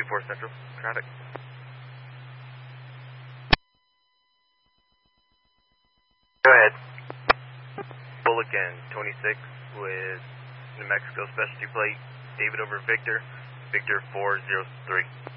24 Central, traffic. Go ahead. Bullock 26 with New Mexico specialty plate, David over Victor, Victor 403.